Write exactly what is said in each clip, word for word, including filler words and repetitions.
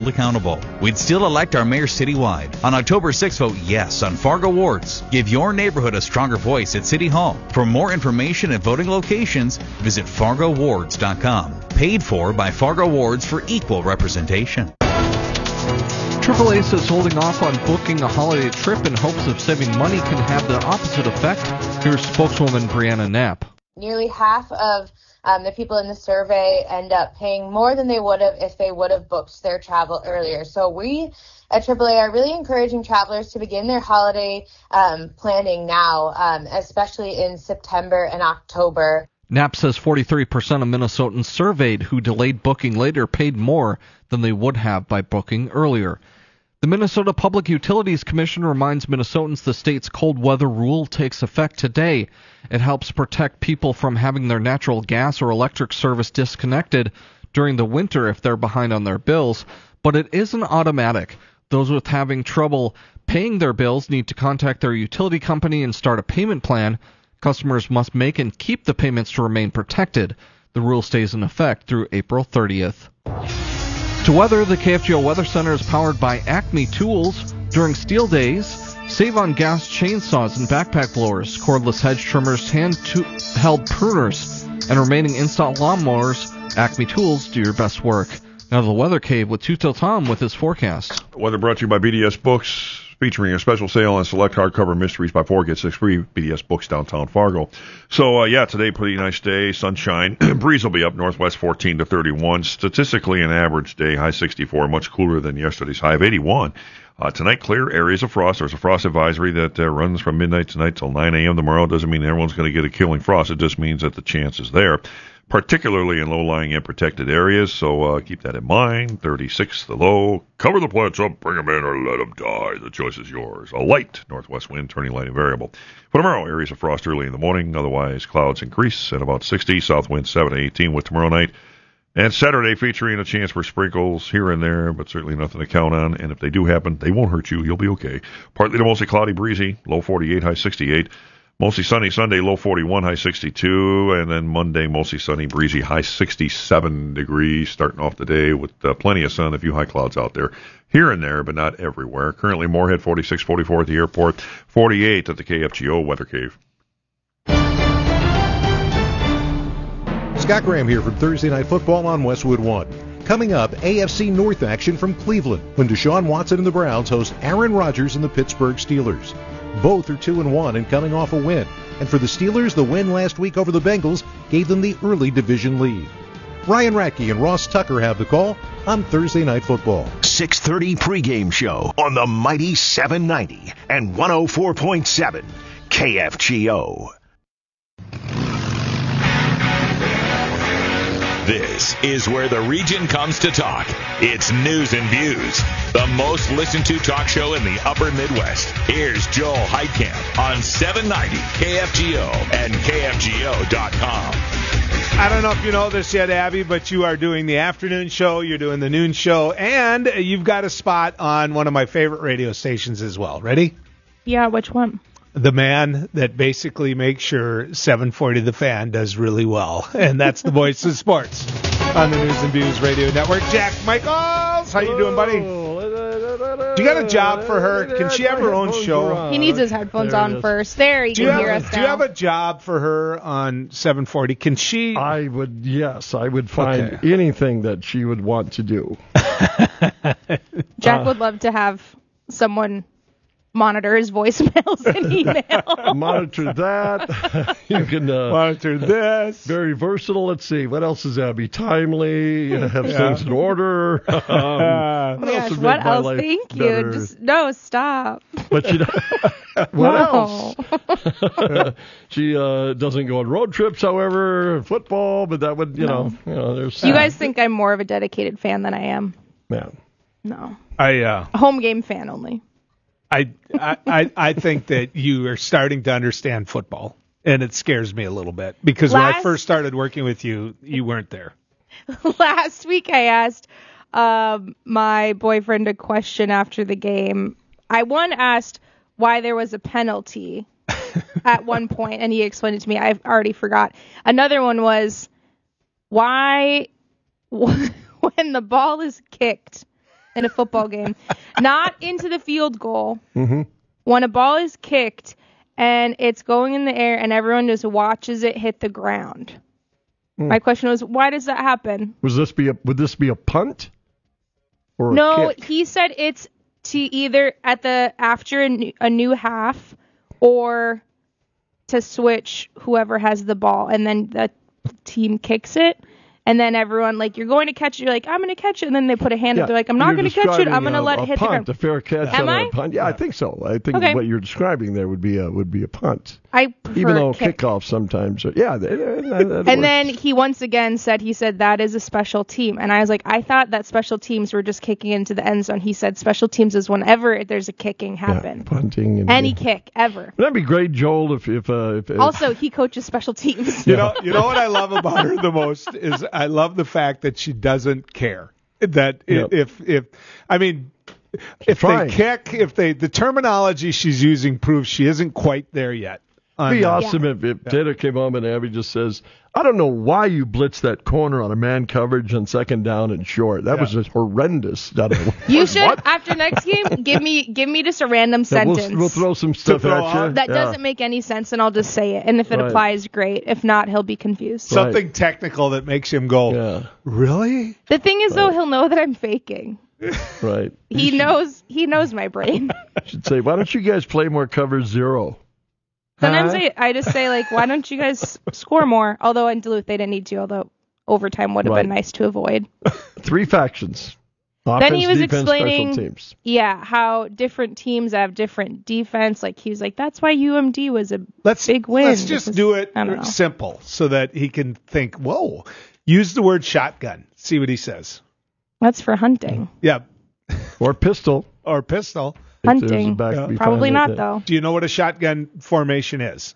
accountable. We'd still elect our mayor citywide. On October sixth, vote yes on Fargo Wards. Give your neighborhood a stronger voice at City Hall. For more information and voting locations, visit fargo wards dot com. Paid for by Fargo Wards for equal representation. Triple A says holding off on booking a holiday trip in hopes of saving money can have the opposite effect. Here's spokeswoman Brianna Knapp. Nearly half of um, the people in the survey end up paying more than they would have if they would have booked their travel earlier. So we at Triple A are really encouraging travelers to begin their holiday um, planning now, um, especially in September and October. Knapp says forty-three percent of Minnesotans surveyed who delayed booking later paid more than they would have by booking earlier. The Minnesota Public Utilities Commission reminds Minnesotans the state's cold weather rule takes effect today. It helps protect people from having their natural gas or electric service disconnected during the winter if they're behind on their bills, but it isn't automatic. Those with having trouble paying their bills need to contact their utility company and start a payment plan. Customers must make and keep the payments to remain protected. The rule stays in effect through April thirtieth. To weather, the K F G O Weather Center is powered by Acme Tools. During steel days, save on gas chainsaws and backpack blowers, cordless hedge trimmers, hand-held pruners, and remaining in-stock lawnmowers. Acme Tools do your best work. Now to the Weather Cave with Two-Till Tom with his forecast. Weather brought to you by B D S Books, featuring a special sale on select hardcover mysteries by four, get six free. B D S Books, downtown Fargo. So, uh, yeah, today, pretty nice day, sunshine. Breeze will be up northwest fourteen to thirty-one. Statistically, an average day, high sixty-four, much cooler than yesterday's high of eighty-one. Uh, tonight, clear areas of frost. There's a frost advisory that uh, runs from midnight tonight till nine a.m. tomorrow. Doesn't mean everyone's going to get a killing frost. It just means that the chance is there, particularly in low-lying and protected areas, so uh, keep that in mind. thirty-six the low. Cover the plants up, bring them in, or let them die. The choice is yours. A light northwest wind, turning light and variable. For tomorrow, areas of frost early in the morning. Otherwise, clouds increase at about sixty. South wind seven to eighteen with tomorrow night. And Saturday featuring a chance for sprinkles here and there, but certainly nothing to count on. And if they do happen, they won't hurt you. You'll be okay. Partly to mostly cloudy, breezy, low forty-eight, high sixty-eight. Mostly sunny Sunday, low forty-one, high sixty-two, and then Monday, mostly sunny, breezy, high sixty-seven degrees, starting off the day with uh, plenty of sun, a few high clouds out there, here and there, but not everywhere. Currently, Moorhead, forty-six, forty-four at the airport, forty-eight at the K F G O Weather Cave. Scott Graham here from Thursday Night Football on Westwood One. Coming up, A F C North action from Cleveland when Deshaun Watson and the Browns host Aaron Rodgers and the Pittsburgh Steelers. Both are two and one and coming off a win. And for the Steelers, the win last week over the Bengals gave them the early division lead. Ryan Radke and Ross Tucker have the call on Thursday Night Football. six thirty pregame show on the mighty seven ninety and one oh four point seven K F G O. This is where the region comes to talk. It's News and Views, the most listened to talk show in the upper Midwest. Here's Joel Heitkamp on seven ninety K F G O and K F G O dot com. I don't know if you know this yet, Abby, but you are doing the afternoon show, you're doing the noon show, and you've got a spot on one of my favorite radio stations as well. Ready? Yeah, which one? The man that basically makes sure seven forty The Fan does really well, and that's the voice of sports on the News and Views Radio Network. Jack Michaels, how you doing, buddy? You got a job for her? Can she have her own show? He needs his headphones on first. There, he can hear us now. Do you have a job for her on seven forty? Can she? I would, yes. I would find okay. anything that she would want to do. Jack uh, would love to have someone monitor his voicemails and email. Monitor that. You can uh, monitor this. Very versatile. Let's see. What else is that? Be timely. Have yeah. things in order. Um, oh my gosh, what else? Thank better. you. Just no, stop. But you know, what no. else? She uh, doesn't go on road trips, however, football. But that would, you no. know, you know, there's. You guys think I'm more of a dedicated fan than I am? Yeah. No. I uh, a home game fan only. I, I I think that you are starting to understand football, and it scares me a little bit because Last, when I first started working with you, you weren't there. Last week I asked um, my boyfriend a question after the game. I one asked why there was a penalty at one point, and he explained it to me. I've already forgot. Another one was why when the ball is kicked in a football game. Not into the field goal. Mm-hmm. When a ball is kicked and it's going in the air and everyone just watches it hit the ground. Mm. My question was, why does that happen? Was this be a, would this be a punt? Or no, a kick? He said it's to either at the after a new, a new half or to switch whoever has the ball, and then the team kicks it. And then everyone, like, you're going to catch it. You're like, I'm going to catch it. And then they put a hand yeah, up. They're like, I'm not going to catch it. I'm going to let a it hit punt, the ground. A fair catch Am on I? a punt. Yeah, I think so. I think okay. what you're describing there would be a would be a punt. I prefer Even though kick. kickoffs sometimes are, yeah. They, they, that and works. then he once again said, he said, that is a special team. And I was like, I thought that special teams were just kicking into the end zone. He said special teams is whenever there's a kicking happen. Yeah, punting. And, Any yeah. kick, ever. That'd be great, Joel, if... if, uh, if also, he coaches special teams. You know, you know what I love about her the most is I love the fact that she doesn't care. That Yep. if, if, I mean... If trying. they kick, if they, the terminology she's using proves she isn't quite there yet. It'd be On, uh, awesome if, if Taylor came home and Abby just says, I don't know why you blitzed that corner on a man coverage on second down and short. That Yeah. was just horrendous. I don't know. You should, What? after next game, give me give me just a random Yeah, sentence. we'll, we'll throw some stuff throw at you. out. that Yeah. doesn't make any sense, and I'll just say it. And if it Right. applies, great. If not, he'll be confused. something technical that makes him go, Yeah, really? The thing is, though, he'll know that I'm faking. right. He knows he knows my brain. I should say, why don't you guys play more cover zero? Sometimes Huh? I, I just say, like, why don't you guys score more? Although in Duluth they didn't need to, although overtime would have Right. been nice to avoid. Three factions. Offense, Then he was defense, explaining, special teams. yeah, how different teams have different defense. Like, he was like, that's why U M D was a Let's, big win. let's just Because- do it I don't know. simple so that he can think, whoa, use the word shotgun. See what he says. That's for hunting. Yeah. Or pistol. Or pistol. if there's a Hunting. back Yeah. behind Probably it not, that- though. Do you know what a shotgun formation is?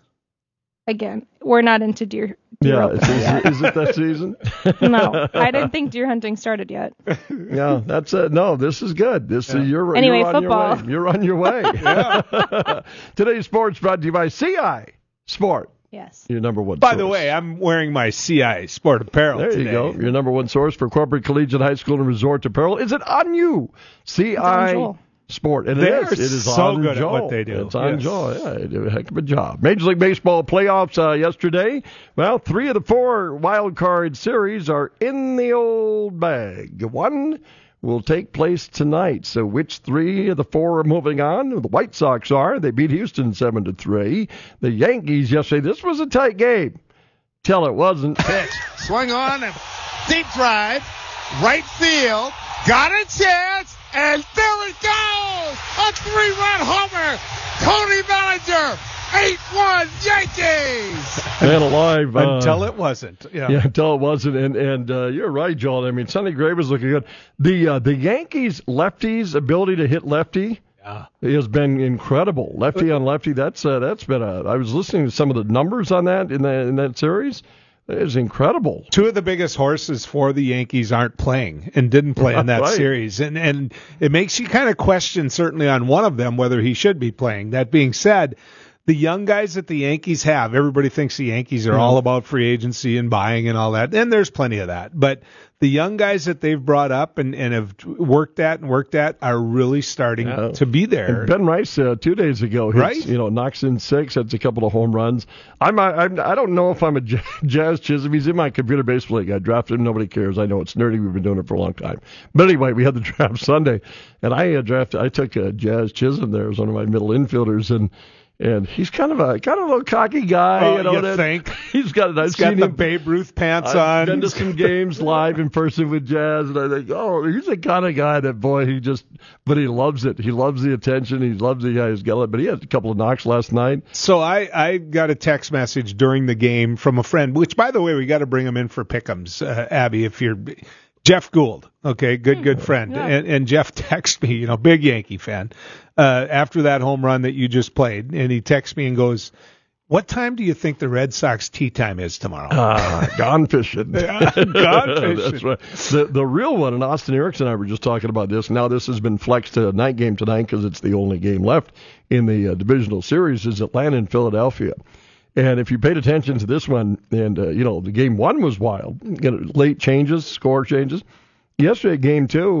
Again, we're not into deer. deer Yeah, opening is, yet. is it that season? No, I didn't think deer hunting started yet. Yeah, that's it. No, this is good. This Yeah. is you're, Anyway, you're on football. your way. You're on your way. Yeah. Today's sports brought to you by C I Sport. Yes. Your number one. By source. the way, I'm wearing my C I sport apparel There today. you go. Your number one source for corporate, collegiate, high school, and resort apparel. Is it on you? C I Joel. Sport. And They it are is. It is so on good at Joel. what they do. It's on Yes. Joel. Yeah, they do a heck of a job. Major League Baseball playoffs uh, yesterday. Well, three of the four wild card series are in the old bag. One will take place tonight. So which three of the four are moving on? The White Sox are. They beat Houston seven to three. The Yankees yesterday. This was a tight game. Till it wasn't. Pitch. Swung on and deep drive. Right field. Got a chance. And there it goes. A three-run homer. Cody Bellinger. eight one Yankees. Man alive. Uh, Until it wasn't. Yeah. Yeah, until it wasn't. And and uh, you're right, Joel. I mean, Sonny Gray was looking good. The uh, the Yankees lefties' ability to hit lefty Yeah. has been incredible. Lefty on lefty. That's uh, that's been a. I was listening to some of the numbers on that in that in that series. It was incredible. Two of the biggest horses for the Yankees aren't playing and didn't play in that Right. series. And and it makes you kind of question, certainly on one of them, whether he should be playing. That being said, the young guys that the Yankees have, everybody thinks the Yankees are Mhm. all about free agency and buying and all that. And there's plenty of that. But the young guys that they've brought up and, and have worked at and worked at are really starting Yeah. to be there. And Ben Rice uh, two days ago, hits, Right. You know, knocks in six, hits a couple of home runs. I'm, I'm I don't know if I'm a J- Jazz Chisholm. He's in my computer baseball league. I drafted him. Nobody cares. I know it's nerdy. We've been doing it for a long time. But anyway, we had the draft Sunday, and I uh, drafted. I took uh, Jazz Chisholm there as one of my middle infielders, and. And he's kind of a kind of a little cocky guy. Oh, you know, you that- think? He's got it. I've He's got seen the him. Babe Ruth pants I've on. been to some games live in person with Jazz, and I think, oh, he's the kind of guy that, boy, he just, but he loves it. He loves the attention. He loves the guy who's got it. But he had a couple of knocks last night. So I, I got a text message during the game from a friend, which, by the way, we got to bring him in for pick'ems, uh, Abby, if you're Jeff Gould. Okay, good, good friend. Yeah. And, and Jeff texted me, you know, big Yankee fan, uh, after that home run that you just played. And he texts me and goes, what time do you think the Red Sox tea time is tomorrow? Ah, gone fishing. Yeah, gone fishing. That's right. The, the real one, and Austin Erickson and I were just talking about this. Now this has been flexed to a night game tonight because it's the only game left in the uh, divisional series, is Atlanta and Philadelphia. And if you paid attention to this one, and, uh, you know, the game one was wild. You know, late changes, score changes. Yesterday, game two,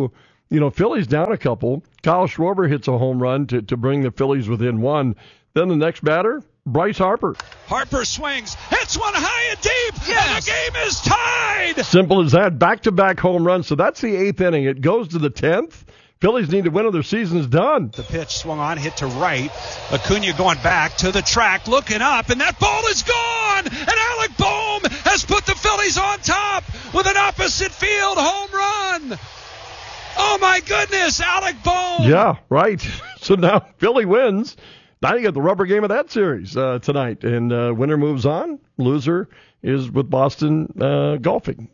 you know, Philly's down a couple. Kyle Schwarber hits a home run to, to bring the Phillies within one. Then the next batter, Bryce Harper. Harper swings, hits one high and deep, yes. and the game is tied. Simple as that. Back-to-back home runs. So that's the eighth inning. It goes to the tenth. Phillies need to win or their season's done. The pitch swung on, hit to right. Acuna going back to the track, looking up, and that ball is gone. And Alec Bohm has put the Phillies on top with an opposite field home run. Oh, my goodness, Alec Bohm. Yeah, right. So now Philly wins. Now you got the rubber game of that series uh, tonight. And uh, winner moves on. Loser is with Boston uh, golfing.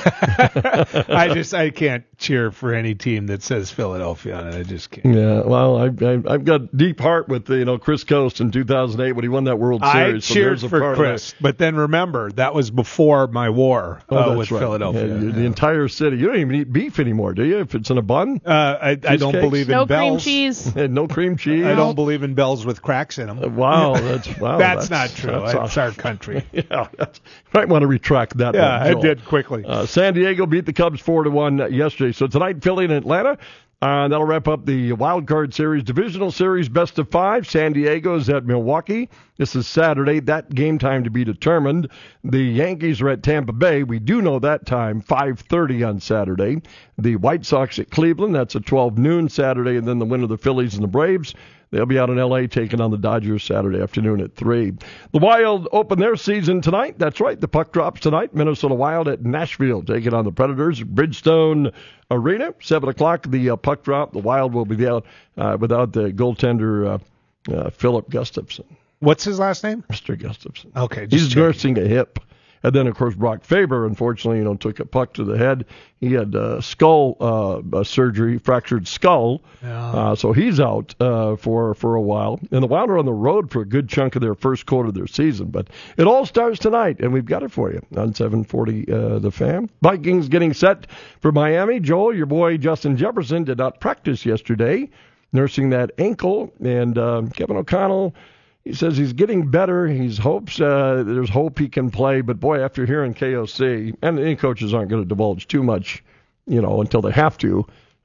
I just I can't cheer for any team that says Philadelphia on it. I just can't. Yeah, well, I, I, I've got deep heart with you know Chris Coast in two thousand eight when he won that World Series. I cheered so for Chris, but then remember that was before my war uh, oh, with right. Philadelphia. Yeah, the entire city. You don't even eat beef anymore, do you? If it's in a bun. Uh, I, I don't cakes? believe in no bells. cream cheese. no cream cheese. I don't believe in bells with cracks in them. Uh, wow, that's wow. that's, that's not true. That's That's our country. yeah, that's, you might want to retract that. Yeah, one, I Joel. did quickly. Uh, San Diego beat the Cubs four to one yesterday. So tonight, Philly and Atlanta. Uh, that'll wrap up the Wild Card Series, Divisional Series, best of five. San Diego's at Milwaukee. This is Saturday. That game time to be determined. The Yankees are at Tampa Bay. We do know that time, five thirty on Saturday. The White Sox at Cleveland. That's at twelve noon Saturday. And then the winner of the Phillies and the Braves. They'll be out in L A taking on the Dodgers Saturday afternoon at three. The Wild open their season tonight. That's right. The puck drops tonight. Minnesota Wild at Nashville taking on the Predators. Bridgestone Arena, seven o'clock. The uh, puck drop. The Wild will be out uh, without the goaltender uh, uh, Philip Gustafson. What's his last name? Mister Gustafson. Okay. Just He's checking. nursing a hip. And then, of course, Brock Faber, unfortunately, you know, took a puck to the head. He had uh, skull uh, surgery, fractured skull. Yeah. Uh, so he's out uh, for for a while. And the Wild are on the road for a good chunk of their first quarter of their season. But it all starts tonight, and we've got it for you on seven forty uh, The Fan. Vikings getting set for Miami. Joel, your boy Justin Jefferson did not practice yesterday, nursing that ankle. And uh, Kevin O'Connell, he says he's getting better. He's hopes uh, there's hope he can play. But, boy, after hearing K O C, and any coaches aren't going to divulge too much, you know, until they have to.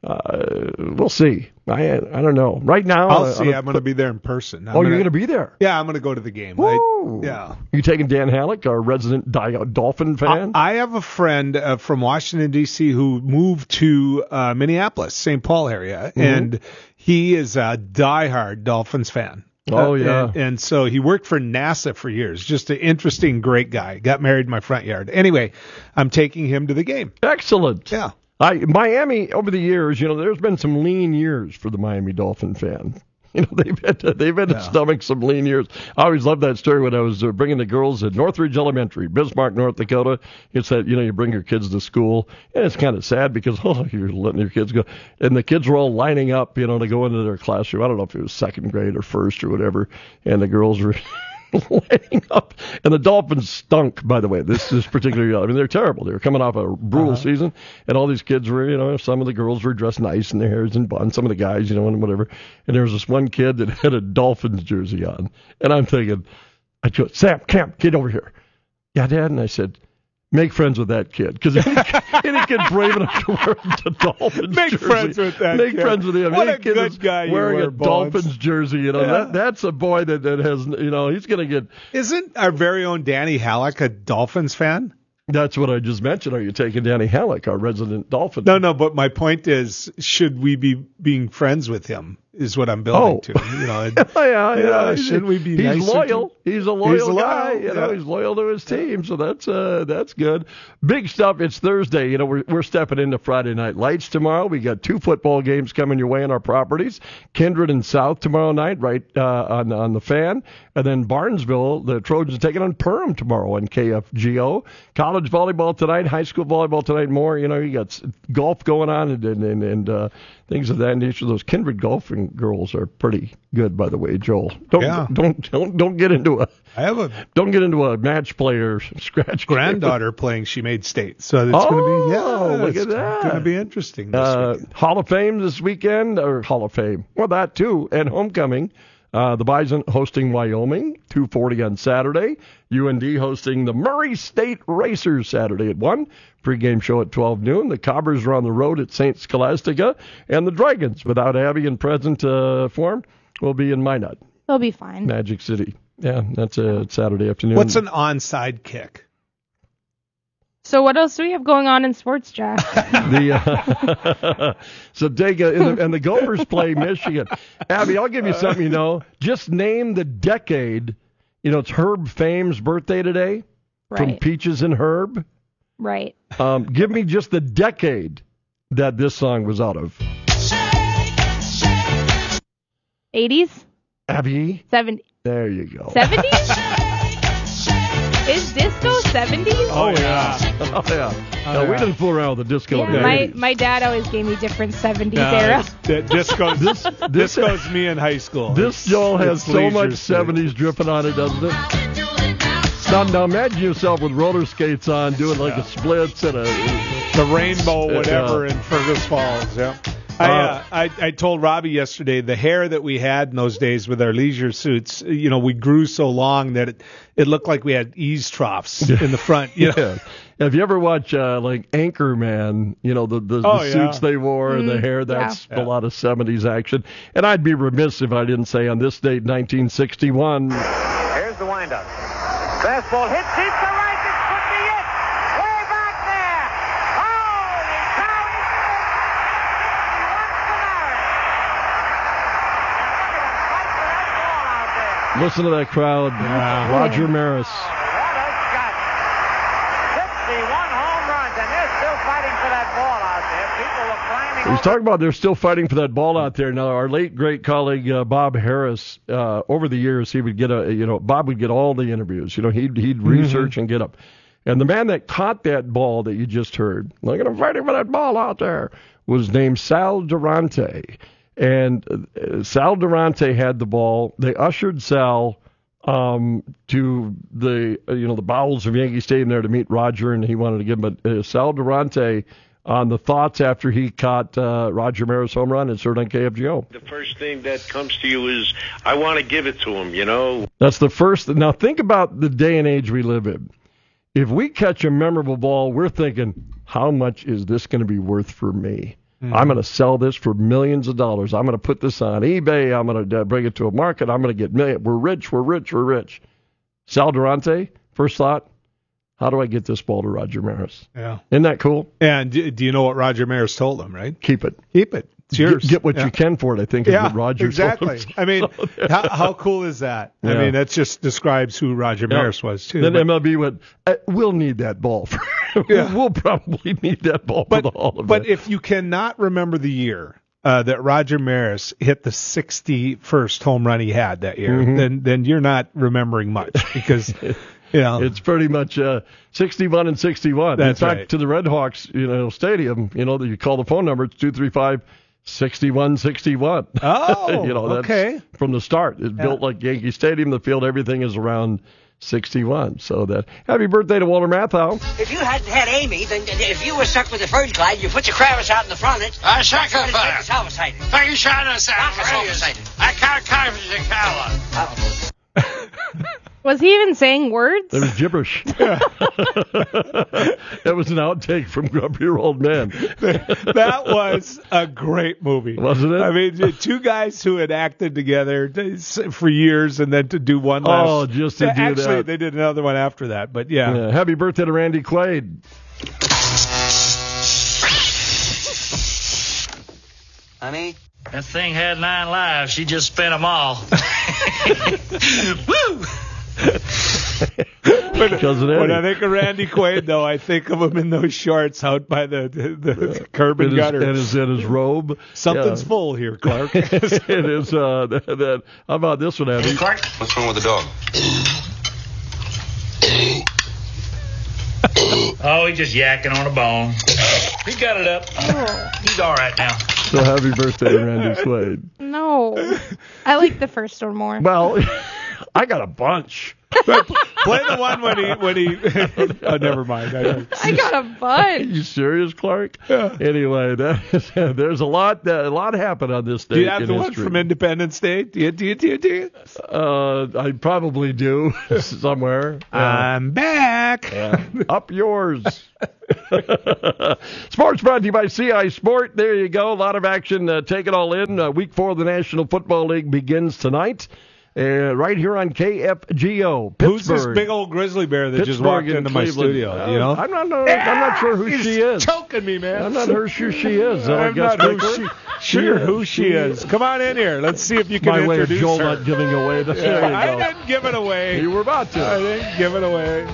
Uh, we'll see. I I don't know. Right now, I'll uh, see. I'm going to be there in person. I'm oh, gonna, you're going to be there? Yeah, I'm going to go to the game. Woo. I, yeah. You taking Dan Halleck, our resident Di- Dolphin fan? I, I have a friend uh, from Washington, D C who moved to uh, Minneapolis, Saint Paul area, mm-hmm. and he is a diehard Dolphins fan. Oh, uh, yeah. And, and so he worked for NASA for years. Just an interesting, great guy. Got married in my front yard. Anyway, I'm taking him to the game. Excellent. Yeah. I, Miami, over the years, you know, there's been some lean years for the Miami Dolphin fan. You know, they've had to, they've had to Yeah. stomach some lean years. I always loved that story when I was uh, bringing the girls at Northridge Elementary, Bismarck, North Dakota. It's that, you know, you bring your kids to school, and it's kind of sad because, oh, you're letting your kids go. And the kids were all lining up, you know, to go into their classroom. I don't know if it was second grade or first or whatever, and the girls were lining up. And the Dolphins stunk, by the way, this this particular year. I mean, they're terrible. They were coming off a brutal Uh-huh. season, and all these kids were, you know, some of the girls were dressed nice in their hairs and buns, some of the guys, you know, and whatever. And there was this one kid that had a Dolphins jersey on. And I'm thinking, I go, Sam, Cam, get over here. Yeah, Dad. And I said, make friends with that kid, because any, any kid brave enough to wear the Dolphins Make jersey, friends with that make kid. friends with him. What any a kid good that's guy you wearing were, a Bones. Dolphins jersey, you know, Yeah. that that's a boy that, that has, you know, he's going to get. Isn't our very own Danny Halleck a Dolphins fan? That's what I just mentioned. Are you taking Danny Halleck, our resident Dolphin? No, no, but my point is, should we be being friends with him? Is what I'm building Oh. to. You know, and, yeah, you yeah. know, He's- should we be? He's nicer loyal. To, he's a loyal He's loyal, guy. You know, yeah. he's loyal to his team, so that's uh, that's good. Big stuff. It's Thursday. You know, we're we're stepping into Friday Night Lights tomorrow. We got two football games coming your way on our properties. Kindred and South tomorrow night, right uh, on on the Fan, and then Barnesville, the Trojans taking on Perham tomorrow on K F G O. College volleyball tonight, high school volleyball tonight. More. You know, you got golf going on and and and uh, things of that nature. Those Kindred golfing girls are pretty good, by the way, Joel. Don't Yeah. don't don't don't get into a I have a don't get into a match player scratch granddaughter playing. She made state, so it's Oh, going to be yeah. look it's at that. Going to be interesting this Uh, week. Hall of Fame this weekend, or Hall of Fame, well that too, and homecoming. Uh, the Bison hosting Wyoming, two forty on Saturday. U N D hosting the Murray State Racers Saturday at one. Pre-game show at twelve noon. The Cobbers are on the road at Saint Scholastica. And the Dragons, without Abby in present uh, form, will be in Minot. They'll be fine. Magic City. Yeah, that's a Saturday afternoon. What's an onside kick? So what else do we have going on in sports, Jack? the uh, so Dega and the, and the Gophers play Michigan. Abby, I'll give you something. You know, just name the decade. You know, it's Herb Fame's birthday today. Right. From Peaches and Herb. Right. Um, give me just the decade that this song was out of. eighties. Abby. seventies. There you go. seventies. Is disco seventies? Oh, yeah. Oh, yeah. Oh, no, yeah. we didn't fool around with the disco. Yeah, in the my, eighties. my dad always gave me different seventies No, era. it's- Disco's, This- this- disco's me in high school. This It's- Joel has it's so Leisure much Suit. seventies dripping on it, doesn't it? Now, now imagine yourself with roller skates on, doing like Yeah. a splits and a The rainbow, whatever, Yeah. in Fergus Falls. Yeah. I, uh, I I told Robbie yesterday the hair that we had in those days with our leisure suits, you know, we grew so long that it, it looked like we had ease troughs in the front. You know? Yeah. Have you ever watched uh, like Anchorman? You know the the, Oh, the yeah. suits they wore and the Mm, hair. That's yeah. a lot of seventies action. And I'd be remiss if I didn't say on this date, nineteen sixty-one. Here's the windup. Fastball hit deep to right. This could be it. Way back there. Holy cow! He wants to marry. And look at him fight for that ball out there. Listen to that crowd. Yeah. Roger Maris. What a shot. sixty-one home runs, and they're still fighting for that ball out there. People are climbing He's over. talking about they're still fighting for that ball out there. Now, our late great colleague uh, Bob Harris, uh, over the years, he would get a, you know, Bob would get all the interviews. You know, he'd he'd research and get them. And the man that caught that ball that you just heard, look at him fighting for that ball out there, was named Sal Durante. And uh, Sal Durante had the ball. They ushered Sal um, to the uh, you know the bowels of Yankee Stadium there to meet Roger, and he wanted to give him a, uh, Sal Durante on the thoughts after he caught uh, Roger Maris home run and served on K F G O. The first thing that comes to you is, I want to give it to him, you know. That's the first. Now think about the day and age we live in. If we catch a memorable ball, we're thinking, how much is this going to be worth for me? Mm-hmm. I'm going to sell this for millions of dollars. I'm going to put this on eBay. I'm going to bring it to a market. I'm going to get million. We're rich. We're rich. We're rich. Sal Durante, first thought, how do I get this ball to Roger Maris? Yeah. Isn't that cool? And do, do you know what Roger Maris told him, right? Keep it. Keep it. It's yours. Get, get what Yeah. you can for it, I think, is Yeah, what Roger exactly. told him. I mean, how, how cool is that? I Yeah. mean, that just describes who Roger Yeah. Maris was, too. Then But- M L B went, uh, we'll need that ball. For, Yeah. We'll probably need that ball but, for the Hall of But Fame. if you cannot remember the year uh, that Roger Maris hit the sixty-first home run he had that year, Mhm. then then you're not remembering much because, you know. It's pretty much uh, sixty-one and sixty-one. That's In fact, right. to the Red Hawks, you know, stadium, you know, that you call the phone number, it's two three five, six one six one. Oh, you know, that's okay. from the start. It's Yeah. built like Yankee Stadium. The field, everything is around sixty-one. So that happy birthday to Walter Matthau. If you hadn't had Amy, then if you were stuck with the Fern Clyde, you put your Kravis out in the front. It, I sacrifice. Thank you, Shana. I can't carve the Was he even saying words? It was gibberish. That was an outtake from Grumpier Old Man. That was a great movie. Wasn't it? I mean, two guys who had acted together for years and then to do one last. Oh, just to do Actually, that. they did another one after that, but yeah. Yeah, happy birthday to Randy Quaid. Honey? That thing had nine lives. She just spent them all. Woo! When, Cousin Eddie. when I think of Randy Quaid, though, I think of him in those shorts out by the the, the curb and In his, gutter. in his, in his robe. Something's Yeah. full here, Clark. it is. Uh, that, that, how about this one, Andy? Clark, what's wrong with the dog? Oh, he's just yakking on a bone. He got it up. He's all right now. So happy birthday to Randy Quaid. No. I like the first one more. Well, I got a bunch. But Play the one when he when he. Oh, never mind. I, I got a bunch. You serious, Clark? Yeah. Anyway, that is, there's a lot a lot happened on this day. Do you have in the one history. from Independence Day? Do you? Do you? Do you? Do you? Uh, I probably do somewhere. I'm back. Yeah. Up yours. Sports brought to you by C I Sport. There you go. A lot of action. Uh, take it all in. Uh, week four of the National Football League begins tonight. Uh, right here on K F G O. Pittsburgh. Who's this big old grizzly bear that Pittsburgh just walked and into my Cleveland. studio? You know, I'm not. No, I'm not sure who He's she is. Choking me, man. I'm not sure who she is. I'm not who Baker. she, sure who she is. Come on in here. Let's see if you can My way of introduce Joel her. not giving away. The, Yeah, there you I go. didn't give it away. You were about to. I didn't give it away.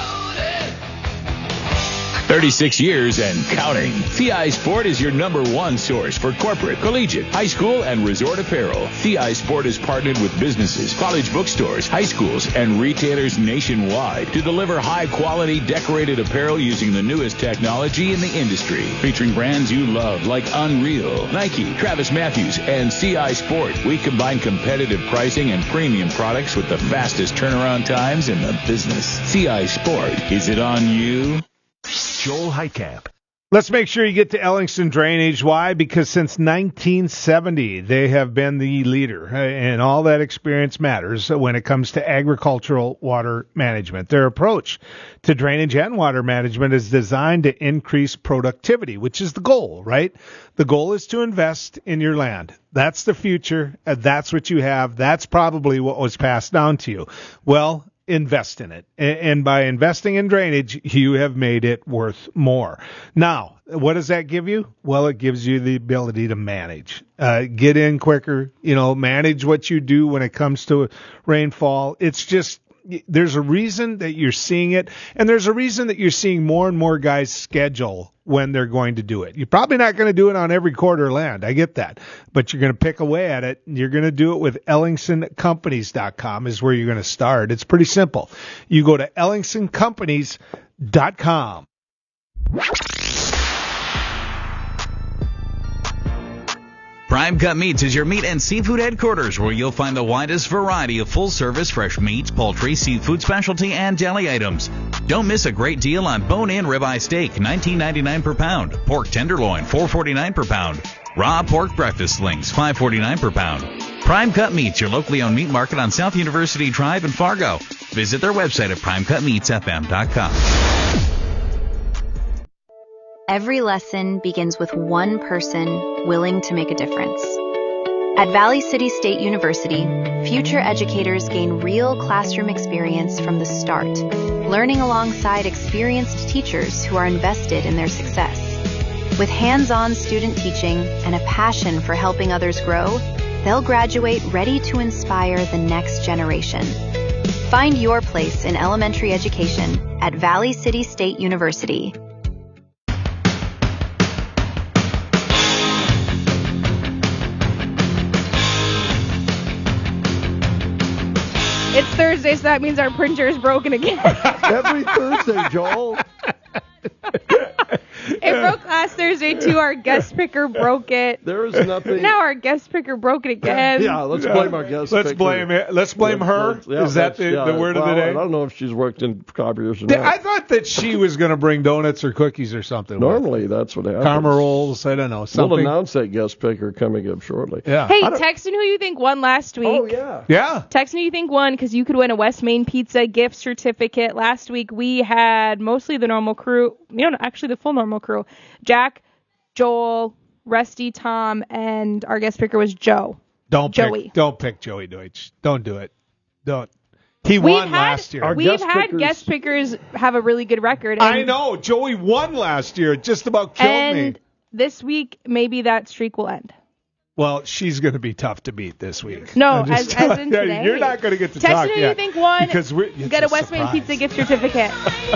thirty-six years and counting. C I Sport is your number one source for corporate, collegiate, high school, and resort apparel. C I Sport is partnered with businesses, college bookstores, high schools, and retailers nationwide to deliver high-quality decorated apparel using the newest technology in the industry. Featuring brands you love like Unreal, Nike, Travis Matthews, and C I Sport. We combine competitive pricing and premium products with the fastest turnaround times in the business. C I Sport. Is it on you? Joel Heitkamp. Let's make sure you get to Ellingson Drainage. Why? Because since nineteen seventy, they have been the leader, and all that experience matters when it comes to agricultural water management. Their approach to drainage and water management is designed to increase productivity, which is the goal, right? The goal is to invest in your land. That's the future. That's what you have. That's probably what was passed down to you. Well, invest in it. And by investing in drainage, you have made it worth more. Now, what does that give you? Well, it gives you the ability to manage. Uh, get in quicker, you know, manage what you do when it comes to rainfall. It's just, there's a reason that you're seeing it, and there's a reason that you're seeing more and more guys schedule when they're going to do it. You're probably not going to do it on every quarter of land. I get that. But you're going to pick away at it. You're going to do it with Ellingson Companies dot com is where you're going to start. It's pretty simple. You go to Ellingson Companies dot com. Prime Cut Meats is your meat and seafood headquarters where you'll find the widest variety of full-service fresh meats, poultry, seafood specialty, and deli items. Don't miss a great deal on bone-in ribeye steak, nineteen ninety-nine per pound. Pork tenderloin, four forty-nine per pound. Raw pork breakfast slings, five forty-nine per pound. Prime Cut Meats, your locally owned meat market on South University Drive in Fargo. Visit their website at prime cut meats f m dot com. Every lesson begins with one person willing to make a difference. At Valley City State University, future educators gain real classroom experience from the start, learning alongside experienced teachers who are invested in their success. With hands-on student teaching and a passion for helping others grow, they'll graduate ready to inspire the next generation. Find your place in elementary education at Valley City State University. It's Thursday, so that means our printer is broken again. Every Thursday, Joel. It broke last Thursday, too. Our guest picker broke it. There is nothing. Now our guest picker broke it again. Yeah, let's blame our guest Let's picker. blame it. Let's blame her. Let's- yeah, Is that that's- the, yeah, the word well, of the day? I don't know if she's worked in copiers or Th- not. I thought that she was going to bring donuts or cookies or something. Normally, that's what happens. Karma rolls. I don't know. Something. We'll announce that guest picker coming up shortly. Yeah. Hey, I don't- text in who you think won last week. Oh, yeah. Yeah. Text in who you think won because you could win a West Main Pizza gift certificate. Last week we had mostly the normal crew. You know, actually the full normal crew. Jack, Joel, Rusty, Tom, and our guest picker was Joe. Don't Joey. pick. Don't pick Joey Deutsch. Don't do it. Don't. He We've won had, last year. We've guest had pickers- guest pickers have a really good record. And, I know. Joey won last year. It just about killed And me. this week, maybe that streak will end. Well, she's going to be tough to beat this week. No, I'm just as, as telling in you, today. You're not going to get to Text talk in who yet. you think won. Because we're, it's Get a a West Main surprise. Pizza gift certificate.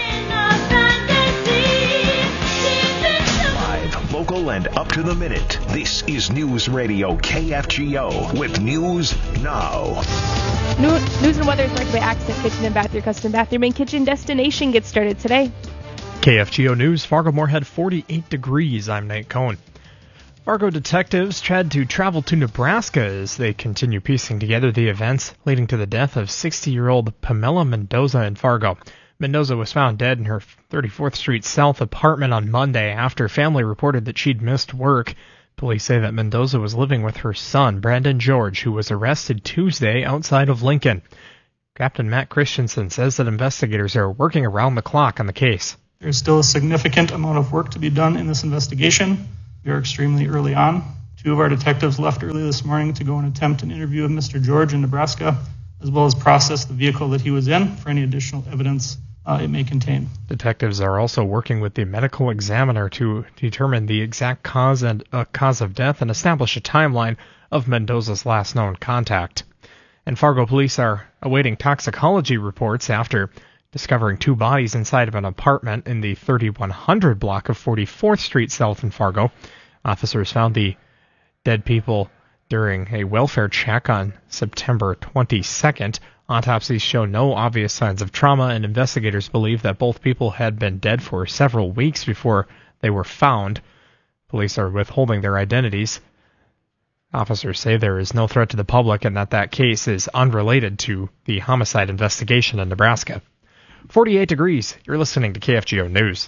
Live, local, and up to the minute. This is News Radio K F G O with News Now. New, news and weather is brought to you by Accent Kitchen and Bath. Your custom bathroom and kitchen destination gets started today. K F G O News, Fargo Moorhead forty-eight degrees. I'm Nate Cohn. Fargo detectives tried to travel to Nebraska as they continue piecing together the events leading to the death of sixty-year-old Pamela Mendoza in Fargo. Mendoza was found dead in her thirty-fourth Street South apartment on Monday after family reported that she'd missed work. Police say that Mendoza was living with her son, Brandon George, who was arrested Tuesday outside of Lincoln. Captain Matt Christensen says that investigators are working around the clock on the case. There's still a significant amount of work to be done in this investigation. We are extremely early on. Two of our detectives left early this morning to go and attempt an interview of Mister George in Nebraska, as well as process the vehicle that he was in for any additional evidence uh, it may contain. Detectives are also working with the medical examiner to determine the exact cause and uh, cause of death and establish a timeline of Mendoza's last known contact. And Fargo police are awaiting toxicology reports after discovering two bodies inside of an apartment in the thirty-one hundred block of forty-fourth Street South in Fargo. Officers found the dead people during a welfare check on September twenty-second. Autopsies show no obvious signs of trauma, and investigators believe that both people had been dead for several weeks before they were found. Police are withholding their identities. Officers say there is no threat to the public and that that case is unrelated to the homicide investigation in Nebraska. forty-eight degrees. You're listening to K F G O News.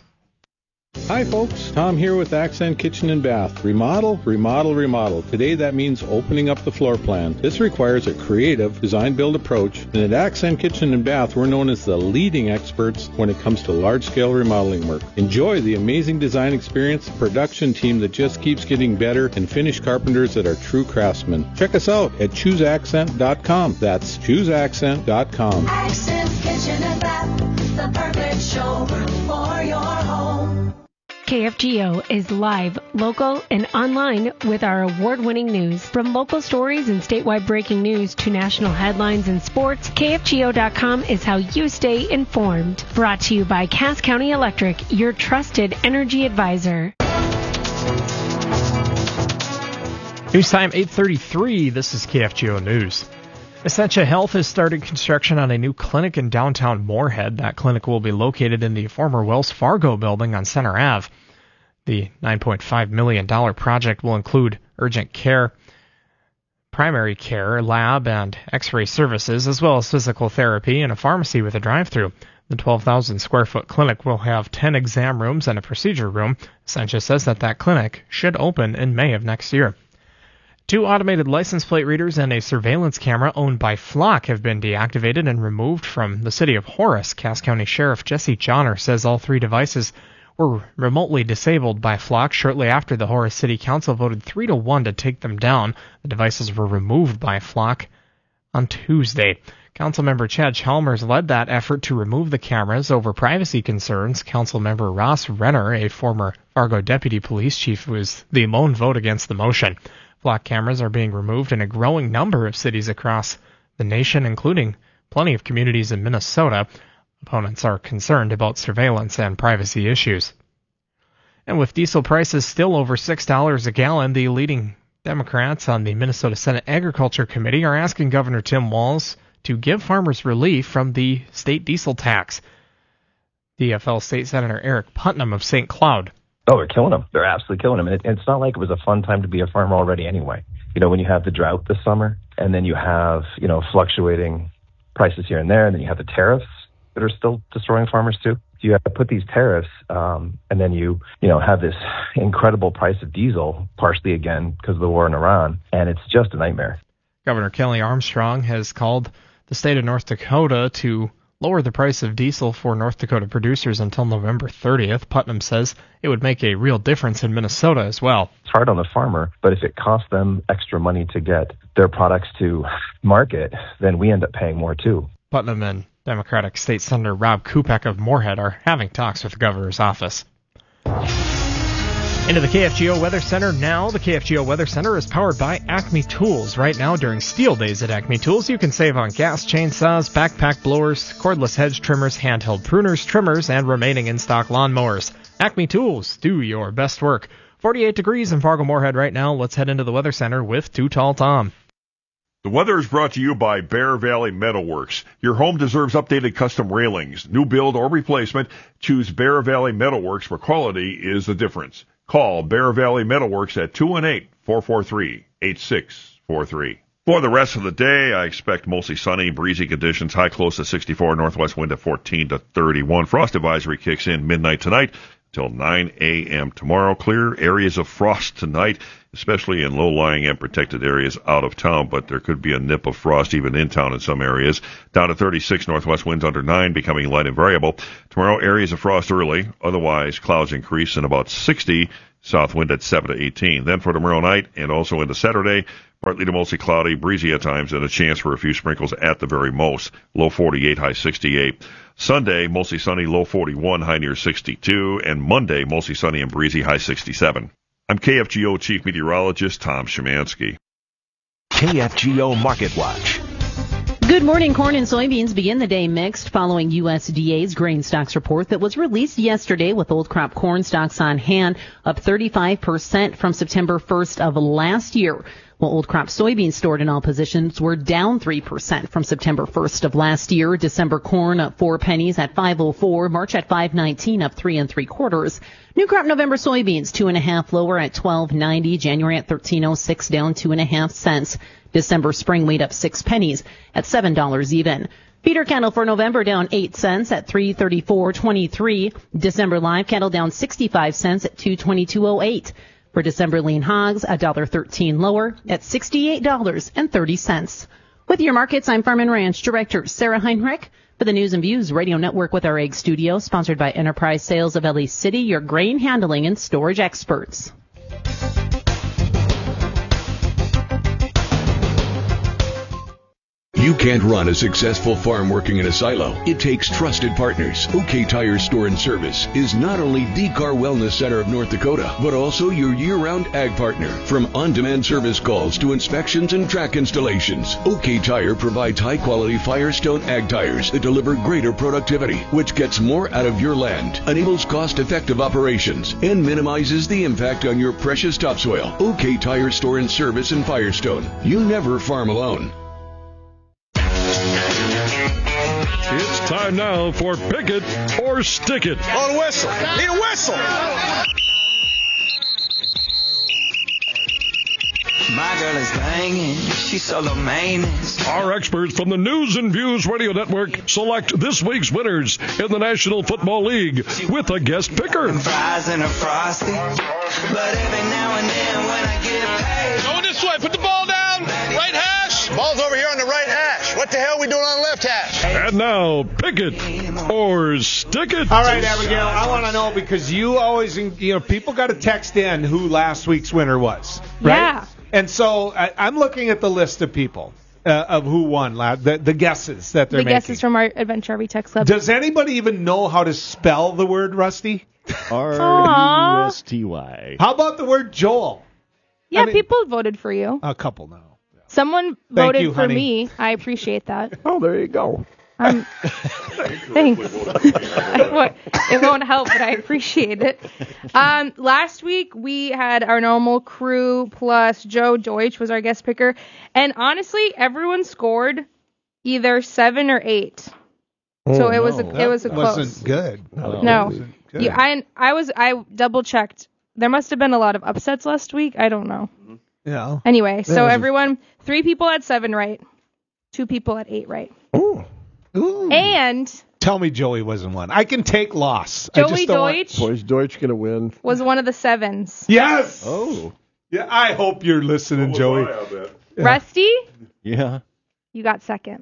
Hi folks, Tom here with Accent Kitchen and Bath. Remodel, remodel, remodel. Today that means opening up the floor plan. This requires a creative design-build approach, and at Accent Kitchen and Bath we're known as the leading experts when it comes to large-scale remodeling work. Enjoy the amazing design experience, production team that just keeps getting better, and finished carpenters that are true craftsmen. Check us out at choose accent dot com. That's choose accent dot com. Accent Kitchen and Bath, the perfect showroom for your home. K F G O is live, local, and online with our award-winning news. From local stories and statewide breaking news to national headlines and sports, K F G O dot com is how you stay informed. Brought to you by Cass County Electric, your trusted energy advisor. News time eight thirty-three. This is K F G O News. Essentia Health has started construction on a new clinic in downtown Moorhead. That clinic will be located in the former Wells Fargo building on Center Avenue. The nine point five million dollars project will include urgent care, primary care, lab, and x-ray services, as well as physical therapy and a pharmacy with a drive-thru. The twelve thousand square foot clinic will have ten exam rooms and a procedure room. Essentia says that that clinic should open in May of next year. Two automated license plate readers and a surveillance camera owned by Flock have been deactivated and removed from the city of Horace. Cass County Sheriff Jesse Johnner says all three devices were remotely disabled by Flock shortly after the Horace City Council voted three to one to take them down. The devices were removed by Flock on Tuesday. Councilmember Chad Chalmers led that effort to remove the cameras over privacy concerns. Councilmember Ross Renner, a former Fargo deputy police chief, was the lone vote against the motion. Flock cameras are being removed in a growing number of cities across the nation, including plenty of communities in Minnesota. Opponents are concerned about surveillance and privacy issues. And with diesel prices still over six dollars a gallon, the leading Democrats on the Minnesota Senate Agriculture Committee are asking Governor Tim Walz to give farmers relief from the state diesel tax. D F L State Senator Eric Putnam of Saint Cloud. Oh, they're killing them. They're absolutely killing them. And it, it's not like it was a fun time to be a farmer already anyway. You know, when you have the drought this summer, and then you have, you know, fluctuating prices here and there, and then you have the tariffs that are still destroying farmers too. You have to put these tariffs, um, and then you, you know, have this incredible price of diesel, partially again because of the war in Iran, and it's just a nightmare. Governor Kelly Armstrong has called the state of North Dakota to lower the price of diesel for North Dakota producers until November thirtieth. Putnam says it would make a real difference in Minnesota as well. It's hard on the farmer, but if it costs them extra money to get their products to market, then we end up paying more too. Putnam and Democratic State Senator Rob Kupek of Moorhead are having talks with the governor's office. Into the K F G O Weather Center now. The K F G O Weather Center is powered by Acme Tools. Right now, during Steel Days at Acme Tools, you can save on gas chainsaws, backpack blowers, cordless hedge trimmers, handheld pruners, trimmers, and remaining in-stock lawnmowers. Acme Tools, do your best work. forty-eight degrees in Fargo-Moorhead right now. Let's head into the Weather Center with Too Tall Tom. The weather is brought to you by Bear Valley Metalworks. Your home deserves updated custom railings. New build or replacement, choose Bear Valley Metalworks, where quality is the difference. Call Bear Valley Metalworks at two one eight, four four three, eight six four three. For the rest of the day, I expect mostly sunny, breezy conditions, high close to sixty-four, northwest wind at fourteen to thirty-one. Frost advisory kicks in midnight tonight till nine a.m. tomorrow. Clear areas of frost tonight, especially in low-lying and protected areas out of town, but there could be a nip of frost even in town in some areas. Down to thirty-six, northwest winds under nine, becoming light and variable. Tomorrow, areas of frost early, otherwise clouds increase and about sixty, south wind at seven to eighteen. Then for tomorrow night and also into Saturday, partly to mostly cloudy, breezy at times, and a chance for a few sprinkles at the very most. Low forty-eight, high sixty-eight. Sunday, mostly sunny, low forty-one, high near sixty-two. And Monday, mostly sunny and breezy, high sixty-seven. I'm K F G O Chief Meteorologist Tom Szymanski. K F G O Market Watch. Good morning. Corn and soybeans begin the day mixed following U S D A's grain stocks report that was released yesterday, with old crop corn stocks on hand up thirty-five percent from September first of last year. While old crop soybeans stored in all positions were down three percent from September first of last year. December corn up four pennies at five oh four. March at five nineteen, up three and three quarters. New crop November soybeans two and a half lower at twelve ninety. January at thirteen oh six, down two and a half cents. December spring wheat up six pennies at seven dollars even. Feeder cattle for November down eight cents at three thirty-four twenty-three. December live cattle down sixty-five cents at two twenty-two oh eight. For December lean hogs, one dollar thirteen lower at sixty-eight dollars and thirty cents. With your markets, I'm Farm and Ranch Director Sarah Heinrich for the News and Views Radio Network with our Egg Studio, sponsored by Enterprise Sales of Ellie City, your grain handling and storage experts. You can't run a successful farm working in a silo. It takes trusted partners. OK Tire Store and Service is not only the car wellness center of North Dakota, but also your year-round ag partner. From on-demand service calls to inspections and track installations, OK Tire provides high-quality Firestone ag tires that deliver greater productivity, which gets more out of your land, enables cost-effective operations, and minimizes the impact on your precious topsoil. OK Tire Store and Service in Firestone. You never farm alone. It's time now for Pick It or Stick It. On whistle. Need a whistle. My girl is banging. She's so low maintenance. Our experts from the News and Views Radio Network select this week's winners in the National Football League with a guest picker. Fries and a frosty. But every now and then when I get paid. Going this way. Put the ball down. Right hash. Ball's over here on the right hash. What the hell are we doing on the left hash? And now, pick it or stick it. All right, Abigail, I want to know, because you always, you know, people got to text in who last week's winner was, right? Yeah. And so I, I'm looking at the list of people uh, of who won, la- the, the guesses that they're the making. The guesses from our Adventure R V Text Club. Does anybody even know how to spell the word Rusty? R U S T Y. How about the word Joel? Yeah, I mean, people voted for you. A couple now. Someone Thank voted you, for honey. me. I appreciate that. Oh, there you go. Um, thanks. it, won't, it won't help, but I appreciate it. Um, last week we had our normal crew plus Joe Deutsch was our guest picker, and honestly, everyone scored either seven or eight. Oh, so it was no. a, it was a That close. wasn't good. No, That wasn't good. You, I I was I double checked. There must have been a lot of upsets last week. I don't know. Yeah. Anyway, That so was a- everyone, three people had seven right, two people had eight right. Ooh. Ooh. And Tell me Joey wasn't one. I can take loss. I Joey just don't want- Deutsch Boys Deutsch going to win. was one of the sevens. Yes. Oh. Yeah, I hope you're listening, Joey. Yeah. Rusty, Yeah. you got second.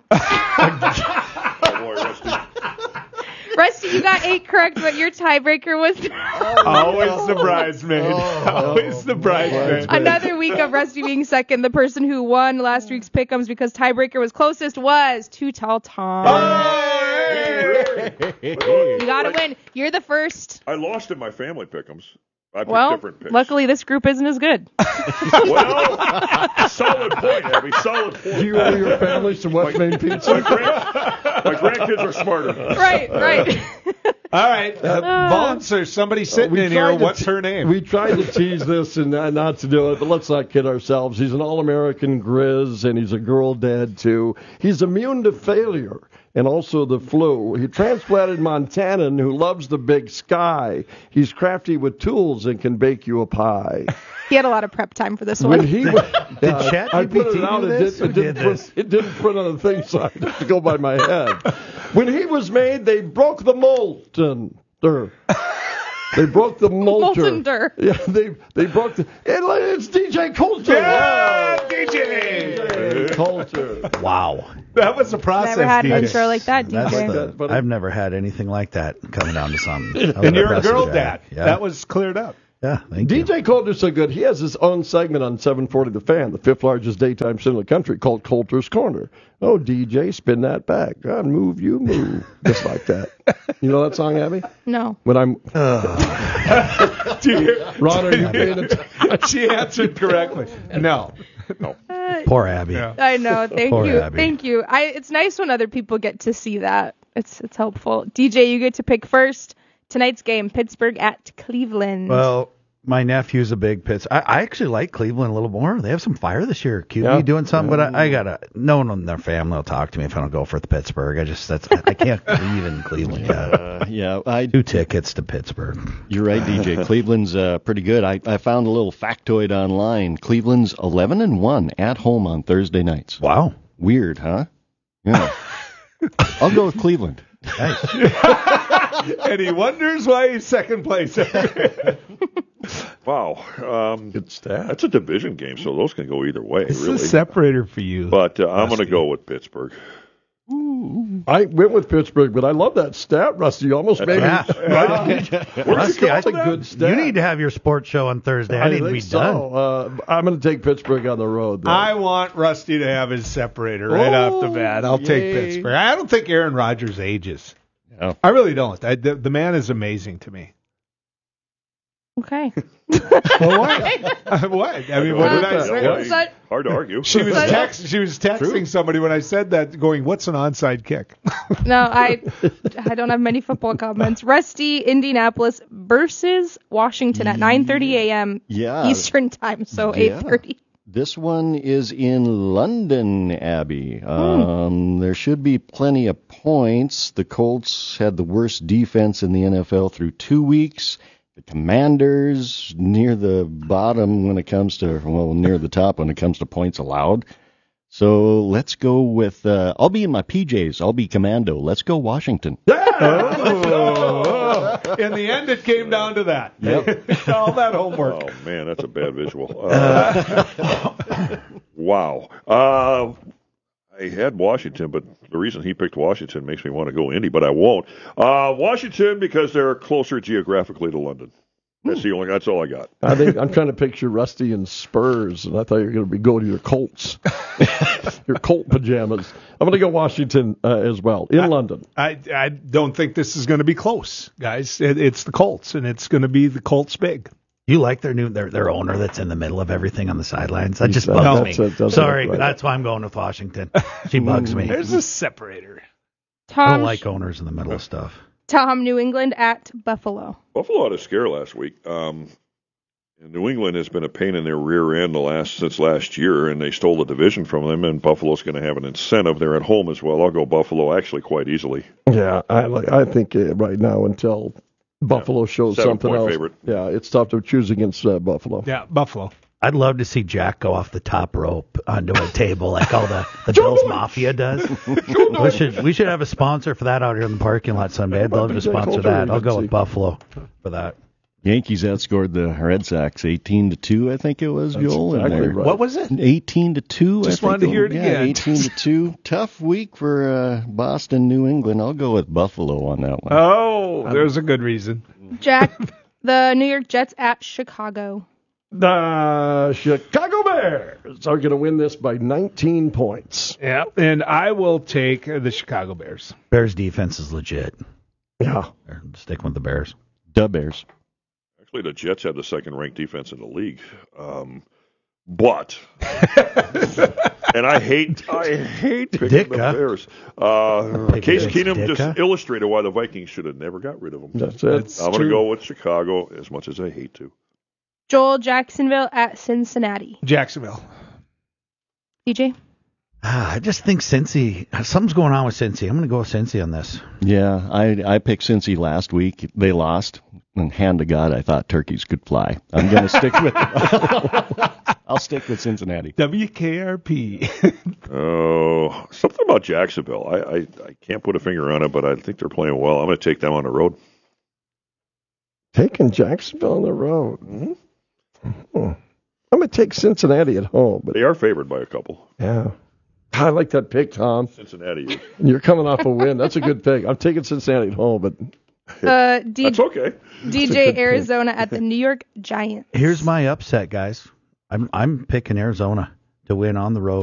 Rusty, you got eight correct, but your tiebreaker was Always the bridesmaid. Always the bridesmaid. another week of Rusty being second. The person who won last week's pick'ems because tiebreaker was closest was Too Tall Tom. You gotta win. You're the first. I lost in my family pick'ems. I picked Well, different picks. luckily this group isn't as good. Well, solid point, Abby. Solid point. Do you owe your family some West Main pizza? My, grand, my grandkids are smarter. Right, right. All right. Uh, Bones, there's somebody sitting We in here. tried to What's te- her name? We tried to tease this and uh, not to do it, but let's not kid ourselves. He's an All-American Grizz, and he's a girl dad, too. He's immune to failure. and also the flu. He transplanted Montanan who loves the big sky. He's crafty with tools and can bake you a pie. He had a lot of prep time for this one. When he was, Did uh, Chat I put G P T it out. do It, this? did, it, Who didn't did print, this? it didn't print on the thing, so I have to go by my head. When he was made, they broke the molten. Der. They broke the molter. Molten der. Yeah, they they broke the. It, it's D J Coulter. Yeah, Wow. D J. Coulter. Wow. That was a process. Never had D J. an intro like that, D J. That's the, that, but- I've never had anything like that coming down to something. I was And you're a impressed girl with dad. Yeah. That was cleared up. Yeah, thank D you. J Coulter's so good. He has his own segment on seven forty The Fan, the fifth largest daytime show in the country, called Coulter's Corner. Oh, D J, spin that back. God, move, you move. Just like that. You know that song, Abby? No. When I'm. Ron, are you paying attention? She answered correctly. No. No. Poor Abby. Yeah. I know. Thank Poor you. Abby. Thank you. I. It's nice when other people get to see that. It's it's helpful. D J, you get to pick first. Tonight's game, Pittsburgh at Cleveland. Well, my nephew's a big Pitts. I, I actually like Cleveland a little more. They have some fire this year. Q B Yeah. doing something, but I, I gotta. No one in their family will talk to me if I don't go for the Pittsburgh. I just that's I can't believe in Cleveland yet. Uh, yeah, I. Two tickets to Pittsburgh. You're right, D J. Cleveland's uh, pretty good. I, I found a little factoid online. Cleveland's eleven and one at home on Thursday nights. Wow. Weird, huh? Yeah. I'll go with Cleveland. Nice. And he wonders why he's second place. Wow. Um, Good stat. That's a division game, so those can go either way, This really. is a separator for you. But uh, I'm going to go with Pittsburgh. I went with Pittsburgh, but I love that stat, Rusty. You almost made Yeah. me. Right? Rusty, I That's a think good stat. you need to have your sports show on Thursday. I, need to think be so. done. Uh, I'm going to take Pittsburgh on the road. Though. I want Rusty to have his separator right Oh, off the bat. I'll take yay. Pittsburgh. I don't think Aaron Rodgers ages. No. I really don't. I, the, the man is amazing to me. Okay. Well, what? what? I mean, what did I Uh, say? Yeah, so- hard to argue. She was So- text. She was texting somebody when I said that, going, "What's an onside kick?" No, I I don't have many football comments. Rusty, Indianapolis versus Washington at nine thirty a.m. Yeah. Eastern time, so Yeah. eight thirty. This one is in London, Abby. Um, there should be plenty of points. The Colts had the worst defense in the N F L through two weeks. The Commanders near the bottom when it comes to, well, near the top when it comes to points allowed. So let's go with, uh, I'll be in my P Js. I'll be commando. Let's go Washington. Oh. In the end, it came down to that. Yep. All that homework. Oh, man, that's a bad visual. Uh, wow. Uh, I had Washington, but the reason he picked Washington makes me want to go Indy, but I won't. Uh, Washington because they're closer geographically to London. That's the only. That's all I got. I think I'm trying to picture Rusty and Spurs, and I thought you were going to be going to your Colts, your Colt pajamas. I'm going to go Washington uh, as well in I, London. I I don't think this is going to be close, guys. It, it's the Colts, and it's going to be the Colts big. You like their new their their owner that's in the middle of everything on the sidelines? That just No, bugs that's me. it, that's Sorry, it, right. that's why I'm going with Washington. She bugs me. There's a separator. I Tom, don't like owners in the middle of stuff. Tom, New England at Buffalo. Buffalo had a scare last week. Um, and New England has been a pain in their rear end the last since last year, and they stole the division from them. And Buffalo's going to have an incentive. They're at home as well. I'll go Buffalo actually quite easily. Yeah, I like. I think uh, right now until Buffalo shows Seven something point else. favorite. Yeah, it's tough to choose against uh, Buffalo. Yeah, Buffalo. I'd love to see Jack go off the top rope onto a table like all the, the Bills Mafia does. we should we should have a sponsor for that out here in the parking lot someday. I'd love to sponsor that. I'll go with Buffalo for that. Yankees outscored the Red Sox eighteen to two, I think it was, That's Joel. and exactly they're- right. What was it? eighteen to two. Just I think wanted to hear it yeah, again. eighteen to two. Tough week for uh, Boston, New England. I'll go with Buffalo on that one. Oh, there's a good reason. Jack, the New York Jets at Chicago. The Chicago Bears are going to win this by nineteen points. Yeah, and I will take the Chicago Bears. Bears defense is legit. Yeah. Stick with the Bears. The Bears. Actually, the Jets have the second-ranked defense in the league. Um, but, and I hate, I hate picking Dick, the huh? Bears. Uh, Pick Case against Keenum Dick, just huh? illustrated why the Vikings should have never got rid of him. That's it. I'm going to go with Chicago as much as I hate to. Joel, Jacksonville at Cincinnati. Jacksonville. D J? Ah, I just think Cincy, something's going on with Cincy. I'm going to go with Cincy on this. Yeah, I I picked Cincy last week. They lost. And hand to God, I thought turkeys could fly. I'm going to stick with I'll stick with Cincinnati. W K R P. Oh, something about Jacksonville. I, I, I can't put a finger on it, but I think they're playing well. I'm going to take them on the road. Taking Jacksonville on the road. Mm-hmm. Hmm. I'm going to take Cincinnati at home. But they are favored by a couple. Yeah. I like that pick, Tom. Cincinnati. You're coming off a win. That's a good pick. I'm taking Cincinnati at home, but Uh, D- That's okay. D J Arizona at the New York Giants. Here's my upset, guys. I'm I'm picking Arizona to win on the road.